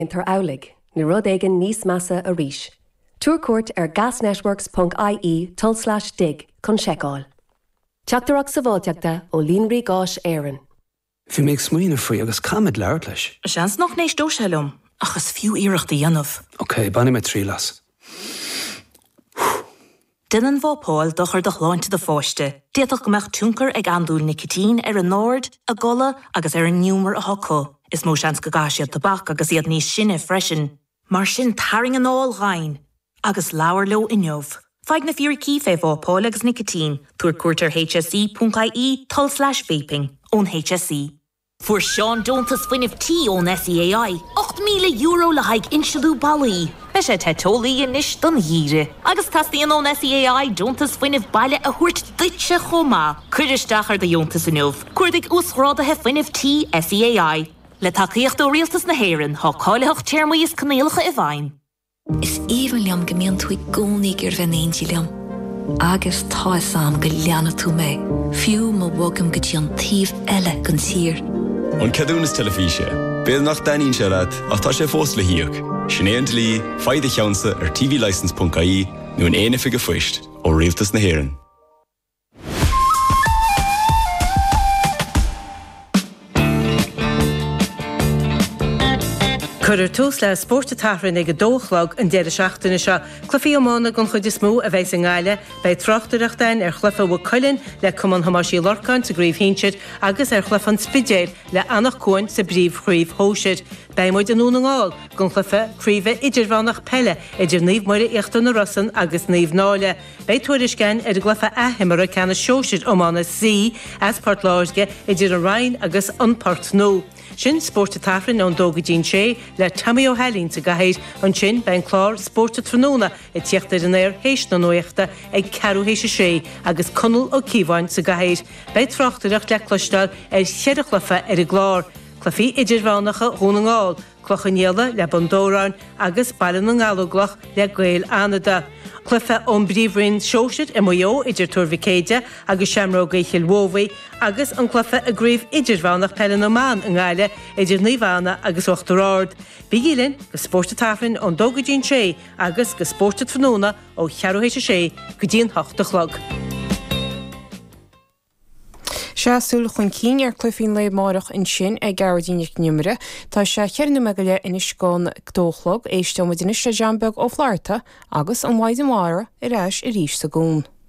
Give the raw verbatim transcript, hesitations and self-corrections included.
Intar Aulig, ní rud éigean níos measa a ríis. Túrcuairt ar gasnetworks dot I E tull slash dig chun seiceáil. Teachtarach sa bháilteachta ó Lionraí Gáis Éireann. Bhí méid smaoine faoi agus camid leabhar leis. Seans noch nééis dóiselum, achas fiú iireachta dhéanamh. Ok, banna mé trí las. Dinan bhópáil dochar do chláinte de fáiste. Déadach go meach túncar ag andúil nicotín ar an náird, a gola agus ar an niúmar a hoco. Is mó seans go gáisiad tabach agus iad níos sinne freisin. Mar sin taring an áil ghain, agus leabhar leo inneomh. Feig na fiúr cífé bhópáil agus nicotín, túr cuairt ar H S E dot I E tull slash vaping ón H S E. Fuair Seán Dontas fuinneamh tí ón S E A I, ocht míle euro le haig insealú bailí. Be sé tetólaí inis don híre. Agus tastíon ón S E A I Dontas fuinneamh baile a thuirt duitse chomá. Cuiristeach ar de Dontas inneomh. Cuirdig úsrádathe fuinneamh tí S E A I. Le tacaíocht ó rialtas na hÉireann, há cáileach teirmaíos canéalacha i bhain. Is even liam gomíon tú gcónaí gur bhenéintí liam. Agus tá sam go leanana tú mé. Fiú má bhagam go dtí an taobh eile gon tír. An cadúnas telefíse. Béad nach daíonn sé leat ach tá sé fós le hiíoch. Sinnéant lí, faide cheansa ar T V license dot I E nó an éana fiige foist ó rialtas na hÉireann. Cuir tús le spórta taithrin ag dóchlag an déire seachtainna seo, clufií ammána gon chuid is mó a bheits an gáile, bei trochtaireachtain ar chlufa bh coilinn le cumann hamasí lorcain sa gríomh hínseid agus ar chlufann spidéir le annach cóin sa bríomh chríomh hóisiid. Bei muid an úna ngáil gon chlufa chríomh idirbhánach pelle idir níomh muire íochta na Rossan agus níomh náile. Bei tuairiscein ar glufa ahimara cena seoisiid ómána sí as part láirge idir an Rhein agus an part nó. Sin spórta taithrin ón dóga dín sé le Tamí Ó Hellín sa gahéid an sin ben chlár spórta tróna i tíochtar an éir héis na nuachta ag ceadú héise sé agus conal ó cíbhain sa gahéid. Bei trochtaireach le cloisteáil ar cheadachlufa ar i glár. Clufií idirbhánacha dhúna ngáil, clochannéala le bandóráin agus bailin an gálaglach le Gael Anada. Clufa ón bríomhrin seoisiid i mó idir Turvicéide agus seamróga Chilmhóvaí agus an clufa a gríomh idirbhánach Pellan Amán an gáile idir Níomhána agus Uachtarard. Bígilinn go spórta taithrin ón dóga dín sé agus go spórta tróna ó cheadú sé go dín hochta chlog. Seasúil chun cín ar clufín le marach in sin ag gairdíneach nimire, tá sé chearna me go le inis gón dóchlog éiste mu diniste Jeanbeg ó Florta agus an mhaid amara i réis i ríis sa gún.